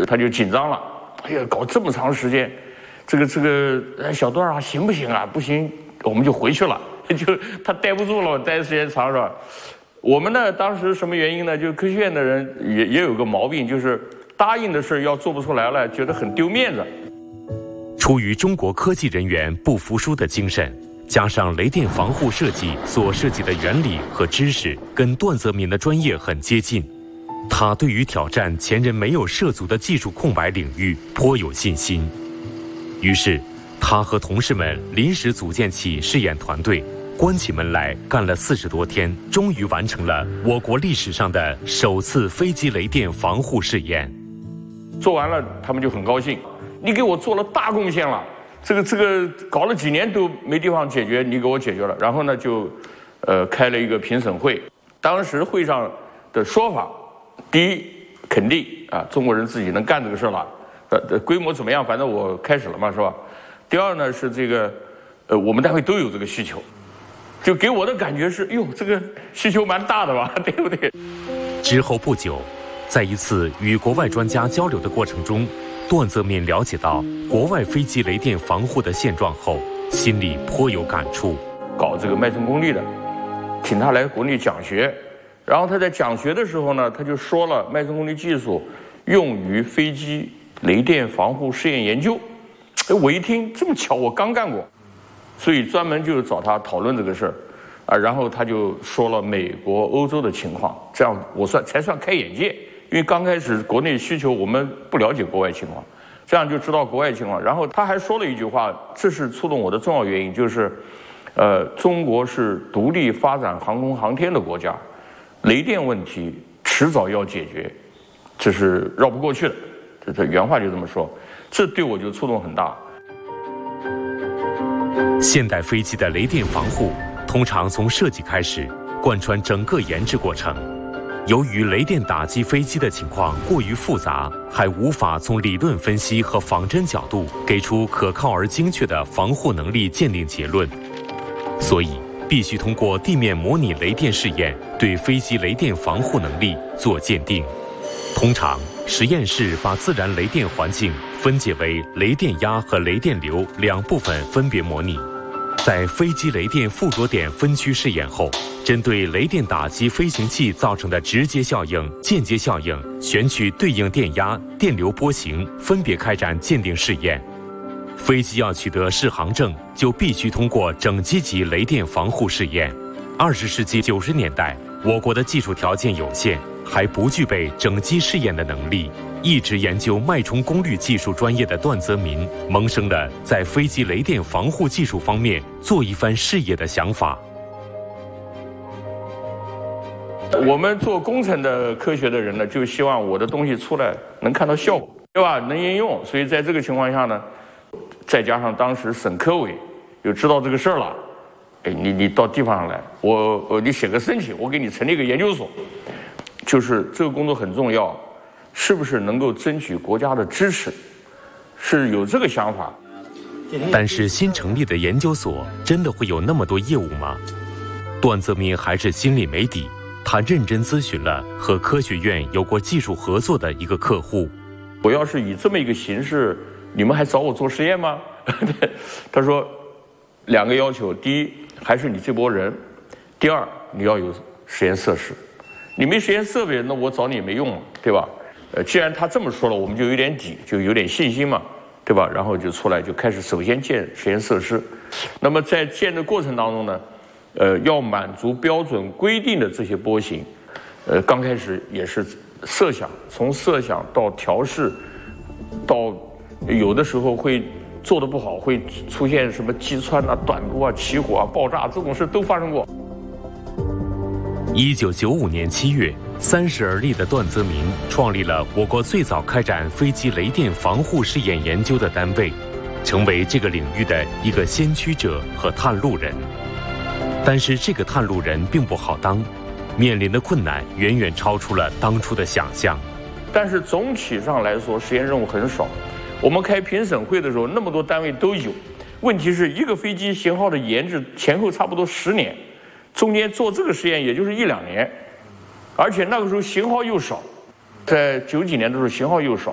他就紧张了。哎呀，搞这么长时间，这个小段啊，行不行啊？不行，我们就回去了。就他待不住了，待的时间长是吧？我们呢，当时什么原因呢？就科学院的人也有个毛病，就是答应的事要做不出来了，觉得很丢面子。 出于中国科技人员不服输的精神，加上雷电防护设计所涉及的原理和知识跟段泽民的专业很接近，他对于挑战前人没有涉足的技术空白领域颇有信心。于是他和同事们临时组建起试验团队，关起门来干了40多天，终于完成了我国历史上的首次飞机雷电防护试验。 做完了，他们就很高兴，你给我做了大贡献了。这个搞了几年都没地方解决，你给我解决了。然后呢，就开了一个评审会。当时会上的说法，第一肯定啊，中国人自己能干这个事了，规模怎么样，反正我开始了嘛，是吧？第二呢是这个，我们单位都有这个需求，就给我的感觉是，哟，这个需求蛮大的吧，对不对？ 之后不久，在一次与国外专家交流的过程中，段泽民了解到国外飞机雷电防护的现状后，心里颇有感触。 搞这个脉冲功率的，请他来国内讲学，然后他在讲学的时候呢，他就说了脉冲功率技术用于飞机雷电防护试验研究。我一听这么巧，我刚干过，所以专门就找他讨论这个事儿，啊，然后他就说了美国、欧洲的情况，这样我才算开眼界。因为刚开始国内需求我们不了解国外情况，这样就知道国外情况。然后他还说了一句话，这是触动我的重要原因，就是，中国是独立发展航空航天的国家，雷电问题迟早要解决，这是绕不过去的。这原话就这么说，这对我就触动很大。 现代飞机的雷电防护通常从设计开始，贯穿整个研制过程。由于雷电打击飞机的情况过于复杂，还无法从理论分析和仿真角度给出可靠而精确的防护能力鉴定结论，所以必须通过地面模拟雷电试验对飞机雷电防护能力做鉴定。通常，实验室把自然雷电环境分解为雷电压和雷电流2部分分别模拟。在飞机雷电附着点分区试验后，针对雷电打击飞行器造成的直接效应、间接效应，选取对应电压、电流波形，分别开展鉴定试验。飞机要取得适航证，就必须通过整机级雷电防护试验。20世纪90年代，我国的技术条件有限，还不具备整机试验的能力。一直研究脉冲功率技术专业的段泽民萌生了在飞机雷电防护技术方面做一番事业的想法。 我们做工程的科学的人呢，就希望我的东西出来能看到效果，对吧？能应用。所以在这个情况下呢，再加上当时省科委又知道这个事儿了，哎，你到地方上来，你写个申请，我给你成立一个研究所，就是这个工作很重要。是不是能够争取国家的支持，是有这个想法。 但是新成立的研究所真的会有那么多业务吗？段泽民还是心里没底，他认真咨询了和科学院有过技术合作的一个客户。 我要是以这么一个形式，你们还找我做实验吗？他说2个要求，第一还是你这波人，第二你要有实验设施，你没实验设备，那我找你也没用了，对吧？既然他这么说了，我们就有点底，就有点信心嘛，对吧？然后就出来就开始首先建实验设施。那么在建的过程当中呢，要满足标准规定的这些波形，刚开始也是设想，从设想到调试，到有的时候会做得不好，会出现什么击穿啊、短路啊、起火啊、爆炸这种事都发生过。 1995年7月，30而立的段泽民创立了我国最早开展飞机雷电防护试验研究的单位，成为这个领域的一个先驱者和探路人。但是这个探路人并不好当，面临的困难远远超出了当初的想象。 但是总体上来说，实验任务很少。我们开评审会的时候，那么多单位都有，问题是一个飞机型号的研制前后差不多10年。中间做这个实验也就是1-2年，而且那个时候型号又少，在90几年的时候型号又少，